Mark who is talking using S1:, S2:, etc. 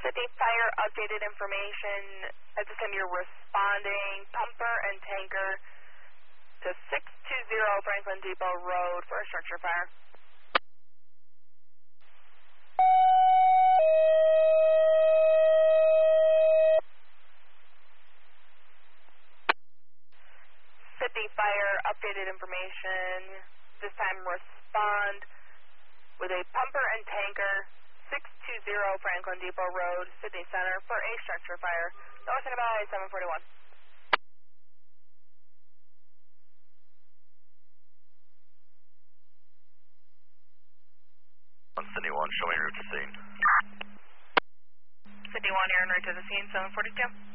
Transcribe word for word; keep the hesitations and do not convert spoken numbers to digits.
S1: Sydney Fire, updated information. At this time, you're responding pumper and tanker to six two zero Franklin Depot Road for a structure fire. Sydney Fire, updated information. This time, respond with a pumper and tanker, six two zero Franklin Depot Road, Sydney Center, for a structure fire. North and about seven forty-one.
S2: Sydney one, showing route to scene.
S1: Sydney one, you're en route to the scene, seven forty-two.